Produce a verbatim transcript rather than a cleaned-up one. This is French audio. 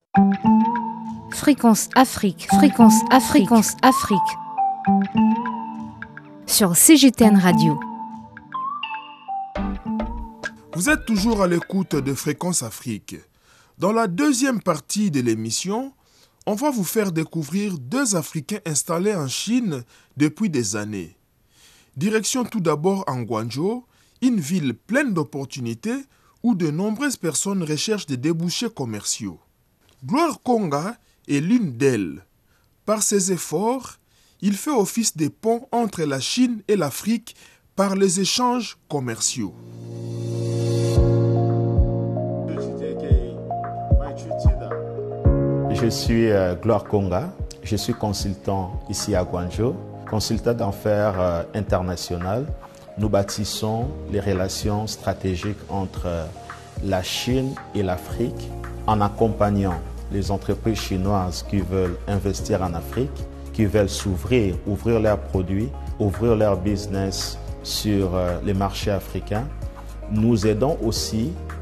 Fréquence Afrique, Fréquence Afrique, Fréquence Afrique. Sur C G T N Radio. Vous êtes toujours à l'écoute de Fréquence Afrique. Dans la deuxième partie de l'émission, on va vous faire découvrir deux Africains installés en Chine depuis des années. Direction tout d'abord en Guangzhou, une ville pleine d'opportunités où de nombreuses personnes recherchent des débouchés commerciaux. Gloire Konga est l'une d'elles. Par ses efforts, il fait office de pont entre la Chine et l'Afrique par les échanges commerciaux. Je suis euh, Gloire Konga, je suis consultant ici à Guangzhou, consultant d'affaires euh, international. Nous bâtissons les relations stratégiques entre euh, la Chine et l'Afrique en accompagnant les entreprises chinoises qui veulent investir en Afrique, qui veulent s'ouvrir, ouvrir leurs produits, ouvrir leur business sur euh, les marchés africains. Nous aidons aussi